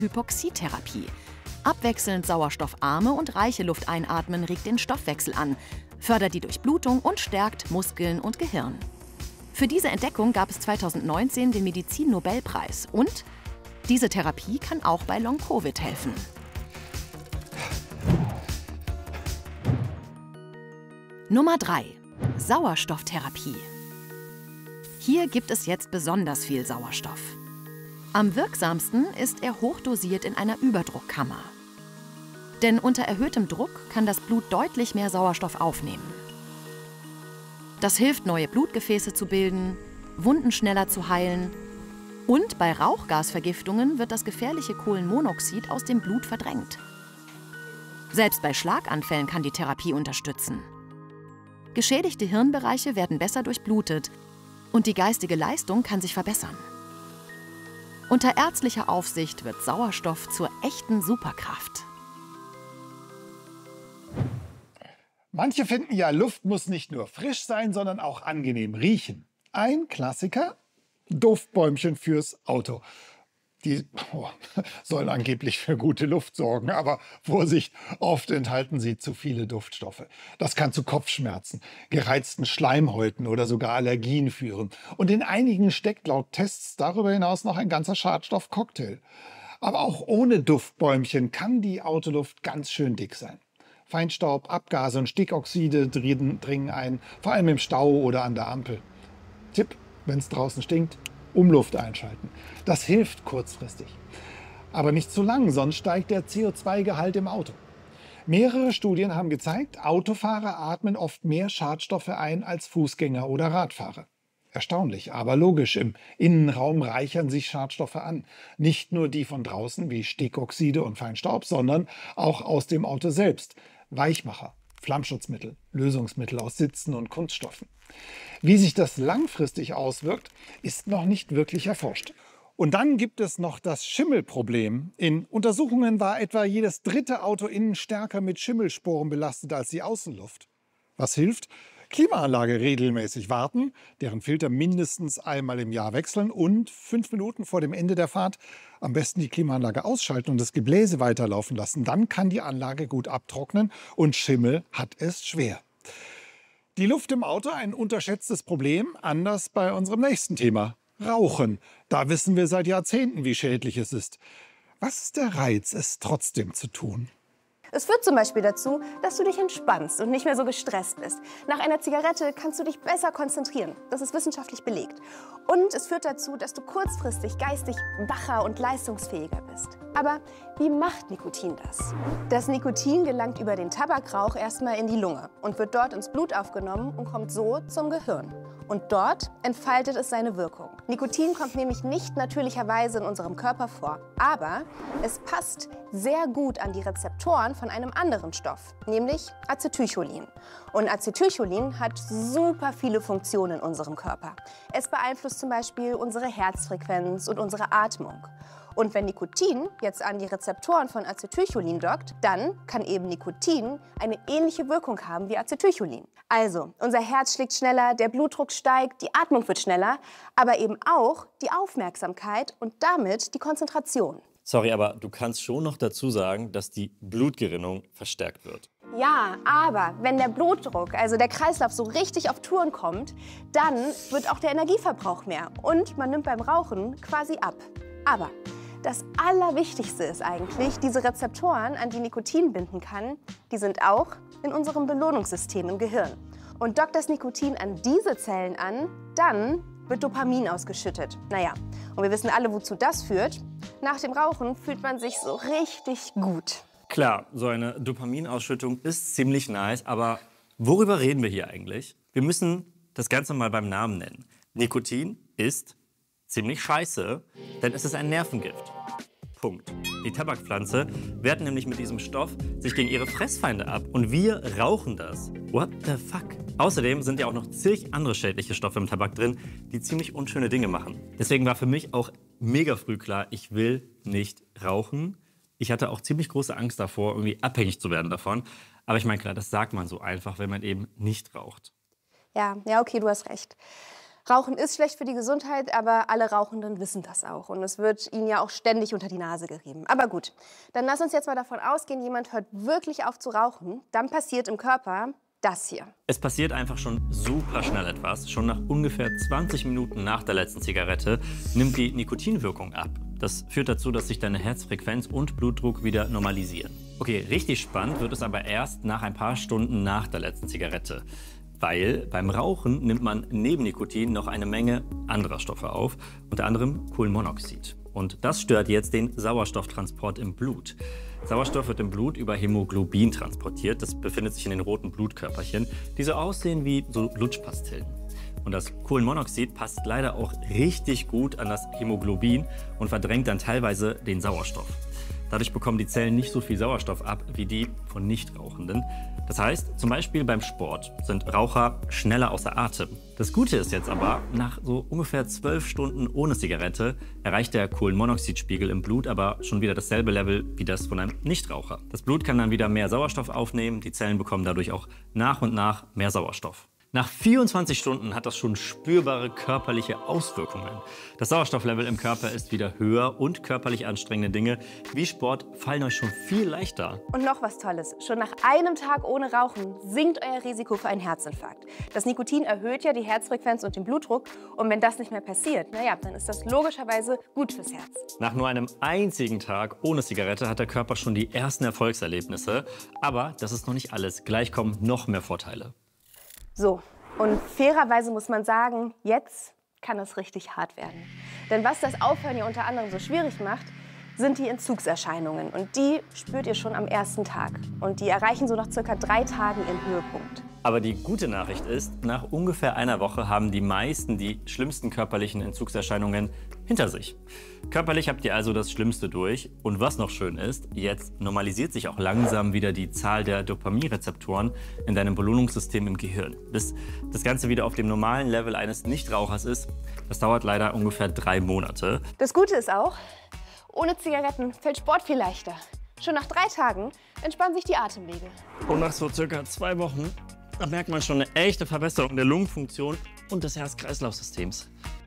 Hypoxietherapie. Abwechselnd sauerstoffarme und reiche Luft einatmen regt den Stoffwechsel an, fördert die Durchblutung und stärkt Muskeln und Gehirn. Für diese Entdeckung gab es 2019 den Medizin-Nobelpreis und diese Therapie kann auch bei Long-Covid helfen. Nummer 3. Sauerstofftherapie. Hier gibt es jetzt besonders viel Sauerstoff. Am wirksamsten ist er hochdosiert in einer Überdruckkammer. Denn unter erhöhtem Druck kann das Blut deutlich mehr Sauerstoff aufnehmen. Das hilft, neue Blutgefäße zu bilden, Wunden schneller zu heilen und bei Rauchgasvergiftungen wird das gefährliche Kohlenmonoxid aus dem Blut verdrängt. Selbst bei Schlaganfällen kann die Therapie unterstützen. Geschädigte Hirnbereiche werden besser durchblutet und die geistige Leistung kann sich verbessern. Unter ärztlicher Aufsicht wird Sauerstoff zur echten Superkraft. Manche finden ja, Luft muss nicht nur frisch sein, sondern auch angenehm riechen. Ein Klassiker: Duftbäumchen fürs Auto. Die sollen angeblich für gute Luft sorgen, aber Vorsicht, oft enthalten sie zu viele Duftstoffe. Das kann zu Kopfschmerzen, gereizten Schleimhäuten oder sogar Allergien führen. Und in einigen steckt laut Tests darüber hinaus noch ein ganzer Schadstoffcocktail. Aber auch ohne Duftbäumchen kann die Autoluft ganz schön dick sein. Feinstaub, Abgase und Stickoxide dringen ein, vor allem im Stau oder an der Ampel. Tipp, wenn es draußen stinkt: Umluft einschalten. Das hilft kurzfristig. Aber nicht zu lang, sonst steigt der CO2-Gehalt im Auto. Mehrere Studien haben gezeigt, Autofahrer atmen oft mehr Schadstoffe ein als Fußgänger oder Radfahrer. Erstaunlich, aber logisch. Im Innenraum reichern sich Schadstoffe an. Nicht nur die von draußen wie Stickoxide und Feinstaub, sondern auch aus dem Auto selbst. Weichmacher, Flammschutzmittel, Lösungsmittel aus Sitzen und Kunststoffen. Wie sich das langfristig auswirkt, ist noch nicht wirklich erforscht. Und dann gibt es noch das Schimmelproblem. In Untersuchungen war etwa jedes dritte Auto innen stärker mit Schimmelsporen belastet als die Außenluft. Was hilft? Klimaanlage regelmäßig warten, deren Filter mindestens einmal im Jahr wechseln und 5 Minuten vor dem Ende der Fahrt am besten die Klimaanlage ausschalten und das Gebläse weiterlaufen lassen. Dann kann die Anlage gut abtrocknen und Schimmel hat es schwer. Die Luft im Auto ein unterschätztes Problem, anders bei unserem nächsten Thema: Rauchen. Da wissen wir seit Jahrzehnten, wie schädlich es ist. Was ist der Reiz, es trotzdem zu tun? Es führt zum Beispiel dazu, dass du dich entspannst und nicht mehr so gestresst bist. Nach einer Zigarette kannst du dich besser konzentrieren. Das ist wissenschaftlich belegt. Und es führt dazu, dass du kurzfristig geistig wacher und leistungsfähiger bist. Aber wie macht Nikotin das? Das Nikotin gelangt über den Tabakrauch erstmal in die Lunge und wird dort ins Blut aufgenommen und kommt so zum Gehirn. Und dort entfaltet es seine Wirkung. Nikotin kommt nämlich nicht natürlicherweise in unserem Körper vor, aber es passt sehr gut an die Rezeptoren von einem anderen Stoff, nämlich Acetylcholin. Und Acetylcholin hat super viele Funktionen in unserem Körper. Es beeinflusst zum Beispiel unsere Herzfrequenz und unsere Atmung. Und wenn Nikotin jetzt an die Rezeptoren von Acetylcholin dockt, dann kann eben Nikotin eine ähnliche Wirkung haben wie Acetylcholin. Also, unser Herz schlägt schneller, der Blutdruck steigt, die Atmung wird schneller, aber eben auch die Aufmerksamkeit und damit die Konzentration. Sorry, aber du kannst schon noch dazu sagen, dass die Blutgerinnung verstärkt wird. Ja, aber wenn der Blutdruck, also der Kreislauf, so richtig auf Touren kommt, dann wird auch der Energieverbrauch mehr und man nimmt beim Rauchen quasi ab. Aber das Allerwichtigste ist eigentlich, diese Rezeptoren, an die Nikotin binden kann, die sind auch in unserem Belohnungssystem im Gehirn. Und dockt das Nikotin an diese Zellen an, dann wird Dopamin ausgeschüttet. Naja, und wir wissen alle, wozu das führt. Nach dem Rauchen fühlt man sich so richtig gut. Klar, so eine Dopaminausschüttung ist ziemlich nice, aber worüber reden wir hier eigentlich? Wir müssen das Ganze mal beim Namen nennen. Nikotin ist ziemlich scheiße, denn es ist ein Nervengift. Punkt. Die Tabakpflanze wehrt nämlich mit diesem Stoff sich gegen ihre Fressfeinde ab und wir rauchen das. What the fuck? Außerdem sind ja auch noch zig andere schädliche Stoffe im Tabak drin, die ziemlich unschöne Dinge machen. Deswegen war für mich auch mega früh klar, ich will nicht rauchen. Ich hatte auch ziemlich große Angst davor, irgendwie abhängig zu werden davon. Aber ich meine, klar, das sagt man so einfach, wenn man eben nicht raucht. Ja, okay, du hast recht. Rauchen ist schlecht für die Gesundheit, aber alle Rauchenden wissen das auch. Und es wird ihnen ja auch ständig unter die Nase gerieben. Aber gut, dann lass uns jetzt mal davon ausgehen, jemand hört wirklich auf zu rauchen. Dann passiert im Körper das hier. Es passiert einfach schon super schnell etwas. Schon nach ungefähr 20 Minuten nach der letzten Zigarette nimmt die Nikotinwirkung ab. Das führt dazu, dass sich deine Herzfrequenz und Blutdruck wieder normalisieren. Okay, richtig spannend wird es aber erst nach ein paar Stunden nach der letzten Zigarette. Weil beim Rauchen nimmt man neben Nikotin noch eine Menge anderer Stoffe auf, unter anderem Kohlenmonoxid. Und das stört jetzt den Sauerstofftransport im Blut. Sauerstoff wird im Blut über Hämoglobin transportiert. Das befindet sich in den roten Blutkörperchen, die so aussehen wie so Lutschpastillen. Und das Kohlenmonoxid passt leider auch richtig gut an das Hämoglobin und verdrängt dann teilweise den Sauerstoff. Dadurch bekommen die Zellen nicht so viel Sauerstoff ab wie die von Nichtrauchenden. Das heißt, zum Beispiel beim Sport sind Raucher schneller außer Atem. Das Gute ist jetzt aber, nach so ungefähr 12 Stunden ohne Zigarette erreicht der Kohlenmonoxidspiegel im Blut aber schon wieder dasselbe Level wie das von einem Nichtraucher. Das Blut kann dann wieder mehr Sauerstoff aufnehmen, die Zellen bekommen dadurch auch nach und nach mehr Sauerstoff. Nach 24 Stunden hat das schon spürbare körperliche Auswirkungen. Das Sauerstofflevel im Körper ist wieder höher und körperlich anstrengende Dinge wie Sport fallen euch schon viel leichter. Und noch was Tolles. Schon nach einem Tag ohne Rauchen sinkt euer Risiko für einen Herzinfarkt. Das Nikotin erhöht ja die Herzfrequenz und den Blutdruck. Und wenn das nicht mehr passiert, naja, dann ist das logischerweise gut fürs Herz. Nach nur einem einzigen Tag ohne Zigarette hat der Körper schon die ersten Erfolgserlebnisse. Aber das ist noch nicht alles. Gleich kommen noch mehr Vorteile. So, und fairerweise muss man sagen, jetzt kann es richtig hart werden. Denn was das Aufhören ja unter anderem so schwierig macht, sind die Entzugserscheinungen. Und die spürt ihr schon am ersten Tag. Und die erreichen so nach circa 3 Tagen ihren Höhepunkt. Aber die gute Nachricht ist, nach ungefähr einer Woche haben die meisten die schlimmsten körperlichen Entzugserscheinungen hinter sich. Körperlich habt ihr also das Schlimmste durch. Und was noch schön ist, jetzt normalisiert sich auch langsam wieder die Zahl der Dopaminrezeptoren in deinem Belohnungssystem im Gehirn. Bis das Ganze wieder auf dem normalen Level eines Nichtrauchers ist, das dauert leider ungefähr 3 Monate. Das Gute ist auch, ohne Zigaretten fällt Sport viel leichter. Schon nach 3 Tagen entspannen sich die Atemwege. Und nach so circa 2 Wochen, da merkt man schon eine echte Verbesserung der Lungenfunktion und des Herz-Kreislauf-Systems.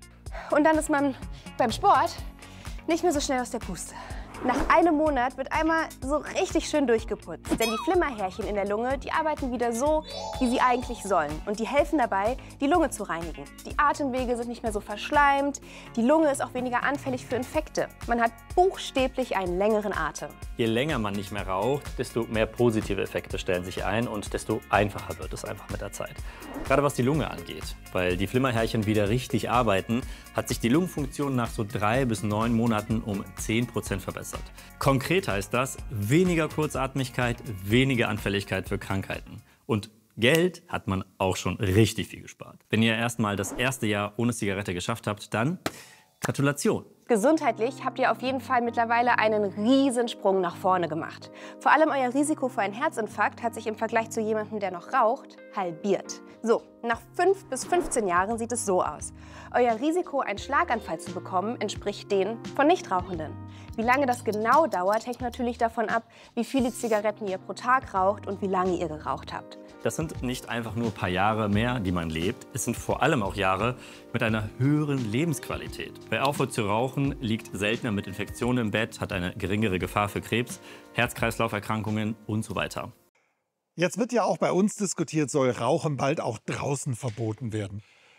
Und dann ist man beim Sport nicht mehr so schnell aus der Puste. Nach einem Monat wird einmal so richtig schön durchgeputzt. Denn die Flimmerhärchen in der Lunge, die arbeiten wieder so, wie sie eigentlich sollen. Und die helfen dabei, die Lunge zu reinigen. Die Atemwege sind nicht mehr so verschleimt. Die Lunge ist auch weniger anfällig für Infekte. Man hat buchstäblich einen längeren Atem. Je länger man nicht mehr raucht, desto mehr positive Effekte stellen sich ein und desto einfacher wird es einfach mit der Zeit. Gerade was die Lunge angeht. Weil die Flimmerhärchen wieder richtig arbeiten, hat sich die Lungenfunktion nach so 3 bis 9 Monaten um 10% verbessert. Konkret heißt das, weniger Kurzatmigkeit, weniger Anfälligkeit für Krankheiten. Und Geld hat man auch schon richtig viel gespart. Wenn ihr erstmal das erste Jahr ohne Zigarette geschafft habt, dann Gratulation. Gesundheitlich habt ihr auf jeden Fall mittlerweile einen Riesensprung nach vorne gemacht. Vor allem euer Risiko für einen Herzinfarkt hat sich im Vergleich zu jemandem, der noch raucht, halbiert. So, nach 5 bis 15 Jahren sieht es so aus. Euer Risiko, einen Schlaganfall zu bekommen, entspricht dem von Nichtrauchenden. Wie lange das genau dauert, hängt natürlich davon ab, wie viele Zigaretten ihr pro Tag raucht und wie lange ihr geraucht habt. Das sind nicht einfach nur ein paar Jahre mehr, die man lebt. Es sind vor allem auch Jahre mit einer höheren Lebensqualität. Wer aufhört zu rauchen, liegt seltener mit Infektionen im Bett, hat eine geringere Gefahr für Krebs, Herz-Kreislauf-Erkrankungen und so weiter. Jetzt wird ja auch bei uns diskutiert, soll Rauchen bald auch draußen verboten werden.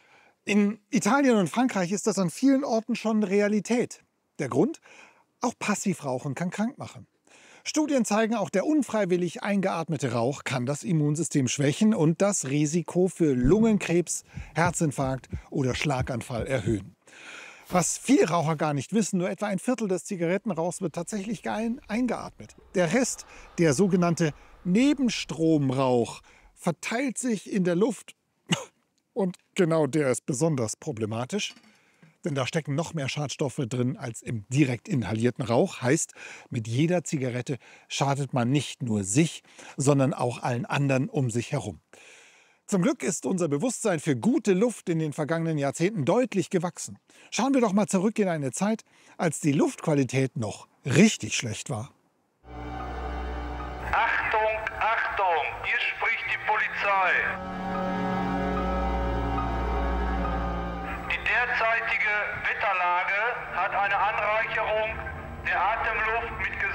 In Italien und Frankreich ist das an vielen Orten schon Realität. Der Grund? Auch Passivrauchen kann krank machen. Studien zeigen, auch der unfreiwillig eingeatmete Rauch kann das Immunsystem schwächen und das Risiko für Lungenkrebs, Herzinfarkt oder Schlaganfall erhöhen. Was viele Raucher gar nicht wissen, nur etwa 1/4 des Zigarettenrauchs wird tatsächlich eingeatmet. Der Rest, der sogenannte Nebenstromrauch, verteilt sich in der Luft. Und genau der ist besonders problematisch. Denn da stecken noch mehr Schadstoffe drin als im direkt inhalierten Rauch. Heißt, mit jeder Zigarette schadet man nicht nur sich, sondern auch allen anderen um sich herum. Zum Glück ist unser Bewusstsein für gute Luft in den vergangenen Jahrzehnten deutlich gewachsen. Schauen wir doch mal zurück in eine Zeit, als die Luftqualität noch richtig schlecht war. Achtung, Achtung, hier spricht die Polizei. derzeitige Wetterlage hat eine Anreicherung der Atemluft mit